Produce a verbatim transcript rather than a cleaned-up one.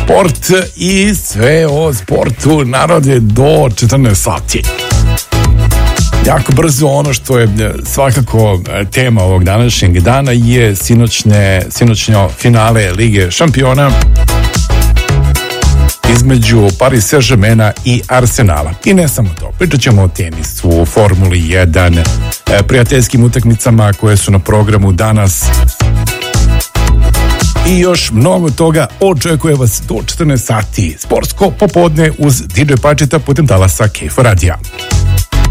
sport i sve o sportu narode do četrnaest sati. Jako brzo ono što je svakako tema ovog današnjeg dana je sinoćne, sinoćnjo finale Lige šampiona između Paris Saint-Germaina i Arsenala. I ne samo to, pričat ćemo o tenisu, Formuli jedan, prijateljskim utakmicama koje su na programu danas i još mnogo toga. Očekuje vas do četrnaest sati sportsko popodne uz D J Pačeta putem talasa K F radija.